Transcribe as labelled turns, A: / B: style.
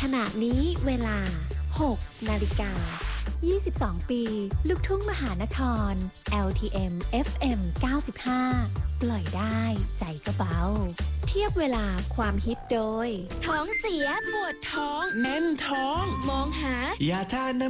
A: ขณะนี้เวลา 6 นาฬิกา 22 ปี ลูกทุ่งมหานคร LTM FM 95 ปล่อยได้ใจก็เบา เทียบเวลาความฮิตโดย
B: ท้องเสียปวดท้องแน่นท้อง มองหา
C: ยาทาน้